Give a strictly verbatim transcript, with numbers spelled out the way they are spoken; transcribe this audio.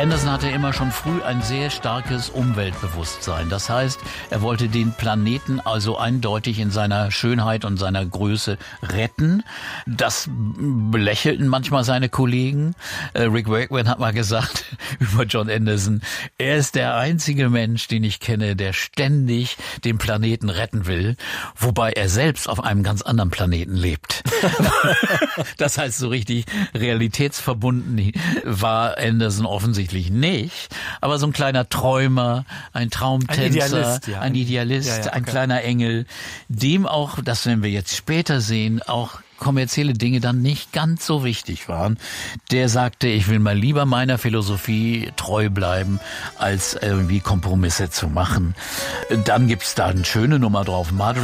Anderson hatte immer schon früh ein sehr starkes Umweltbewusstsein. Das heißt, er wollte den Planeten also eindeutig in seiner Schönheit und seiner Größe retten. Das belächelten manchmal seine Kollegen. Äh, Rick Wakeman hat mal gesagt über John Anderson, er ist der einzige Mensch, den ich kenne, der ständig den Planeten retten will, wobei er selbst auf einem ganz anderen Planeten lebt. Das heißt, so richtig realitätsverbunden war Anderson offensichtlich nicht, aber so ein kleiner Träumer, ein Traumtänzer, ein Idealist, ja. ein, Idealist ja, ja, okay. ein kleiner Engel, dem auch, das werden wir jetzt später sehen, auch kommerzielle Dinge dann nicht ganz so wichtig waren. Der sagte, ich will mal lieber meiner Philosophie treu bleiben, als irgendwie Kompromisse zu machen. Dann gibt's da eine schöne Nummer drauf. Marjorie